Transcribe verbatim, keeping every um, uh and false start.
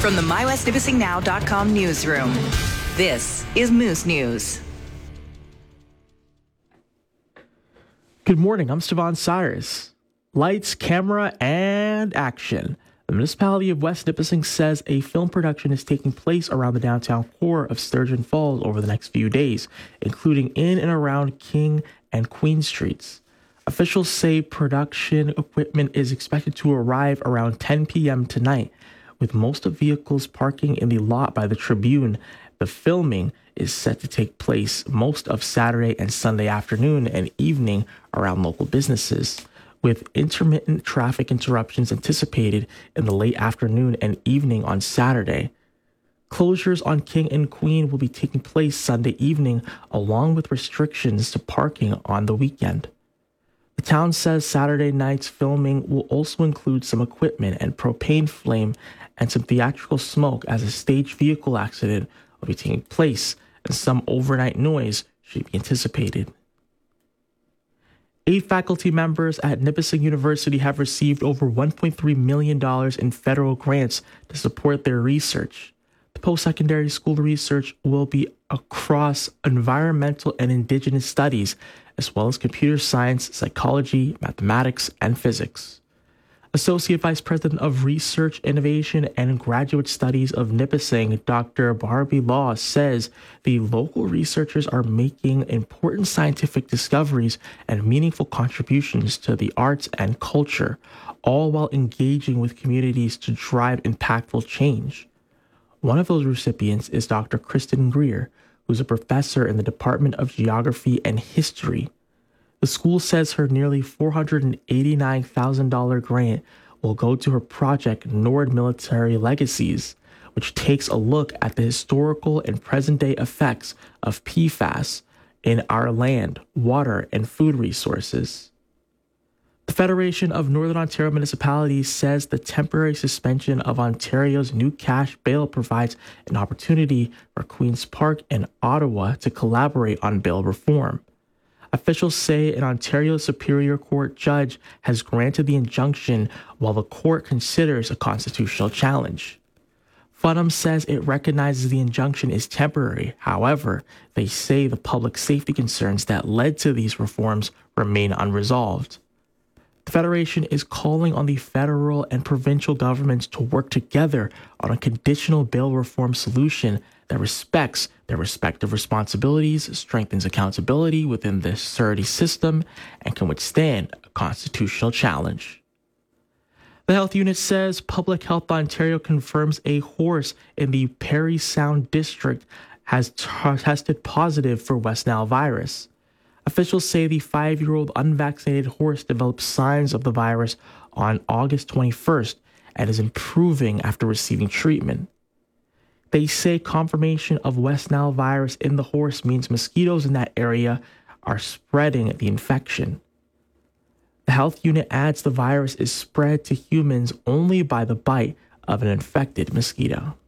From the my west nipissing now dot com newsroom, this is Moose News. Good morning, I'm Stevan Cyrus. Lights, camera, and action. The municipality of West Nipissing says a film production is taking place around the downtown core of Sturgeon Falls over the next few days, including in and around King and Queen Streets. Officials say production equipment is expected to arrive around ten p.m. tonight, with most of vehicles parking in the lot by the Tribune. The filming is set to take place most of Saturday and Sunday afternoon and evening around local businesses, with intermittent traffic interruptions anticipated in the late afternoon and evening on Saturday. Closures on King and Queen will be taking place Sunday evening, along with restrictions to parking on the weekend. The town says Saturday night's filming will also include some equipment and propane flame and some theatrical smoke, as a staged vehicle accident will be taking place and some overnight noise should be anticipated. Eight faculty members at Nipissing University have received over one point three million dollars in federal grants to support their research. The post-secondary school research will be across environmental and indigenous studies, as well as computer science, psychology, mathematics, and physics. Associate Vice President of Research, Innovation, and Graduate Studies of Nipissing, Doctor Barbie Law, says the local researchers are making important scientific discoveries and meaningful contributions to the arts and culture, all while engaging with communities to drive impactful change. One of those recipients is Doctor Kristen Greer, who's a professor in the Department of Geography and History. The school says her nearly four hundred eighty-nine thousand dollars grant will go to her project Nord Military Legacies, which takes a look at the historical and present-day effects of P FAS in our land, water, and food resources. The Federation of Northern Ontario Municipalities says the temporary suspension of Ontario's new cash bail provides an opportunity for Queen's Park and Ottawa to collaborate on bail reform. Officials say an Ontario Superior Court judge has granted the injunction while the court considers a constitutional challenge. Funham says it recognizes the injunction is temporary. However, they say the public safety concerns that led to these reforms remain unresolved. The Federation is calling on the federal and provincial governments to work together on a conditional bail reform solution that respects their respective responsibilities, strengthens accountability within the C E R D system, and can withstand a constitutional challenge. The health unit says Public Health Ontario confirms a horse in the Parry Sound district has t- tested positive for West Nile virus. Officials say the five-year-old unvaccinated horse developed signs of the virus on August twenty-first and is improving after receiving treatment. They say confirmation of West Nile virus in the horse means mosquitoes in that area are spreading the infection. The health unit adds the virus is spread to humans only by the bite of an infected mosquito.